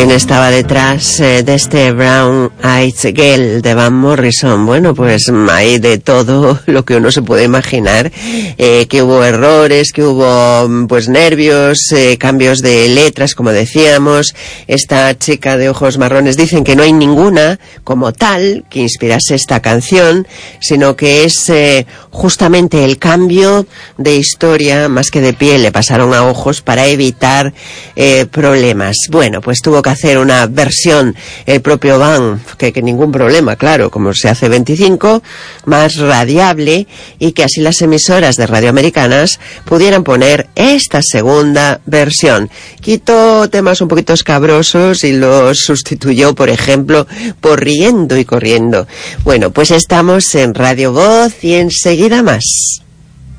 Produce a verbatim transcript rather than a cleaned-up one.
¿Quién estaba detrás eh, de este Brown Eyed Girl de Van Morrison? Bueno, pues hay de todo lo que uno se puede imaginar, eh, que hubo errores, que hubo pues nervios, eh, cambios de letras, como decíamos. Esta chica de ojos marrones, dicen que no hay ninguna como tal que inspirase esta canción, sino que es eh, justamente el cambio de historia, más que de piel, le pasaron a ojos para evitar eh, problemas. Bueno, pues tuvo que hacer una versión el propio Van, que, que ningún problema, claro, como se hace veinticinco, más radiable, y que así las emisoras de radio americanas pudieran poner esta segunda versión. Quitó temas un poquito escabrosos y los sustituyó, por ejemplo, por Riendo y Corriendo. Bueno, pues estamos en Radio Voz y enseguida más.